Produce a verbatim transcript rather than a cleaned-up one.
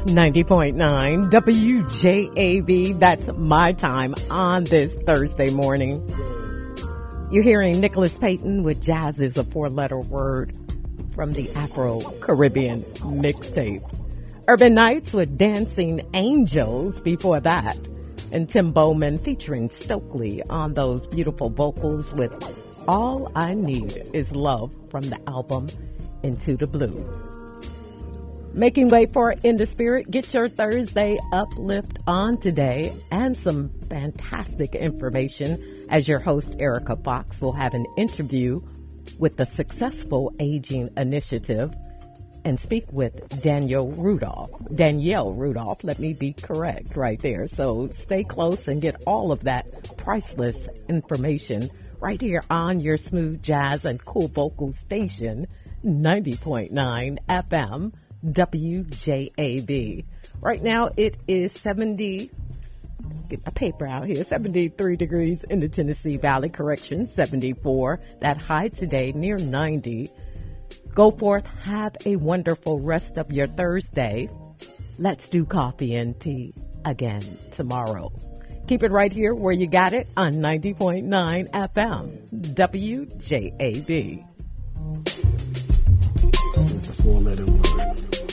ninety point nine W J A B. That's my time on this Thursday morning. You're hearing Nicholas Payton with Jazz is a four-letter word from the Afro-Caribbean mixtape. Urban Nights with Dancing Angels before that. And Tim Bowman featuring Stokely on those beautiful vocals with All I Need Is Love from the album Into the Blue. Making way for In the Spirit, get your Thursday uplift on today and some fantastic information as your host, Erica Fox, will have an interview with the Successful Aging Initiative and speak with Danielle Rudolph. Danielle Rudolph, let me be correct right there. So stay close and get all of that priceless information right here on your smooth jazz and cool vocal station, ninety point nine F M. W J A B. Right now it is seventy, get my paper out here, seventy-three degrees in the Tennessee Valley. Correction, seventy-four. That high today near ninety. Go forth, have a wonderful rest of your Thursday. Let's do coffee and tea again tomorrow. Keep it right here where you got it on ninety point nine F M. W J A B. It's a four-letter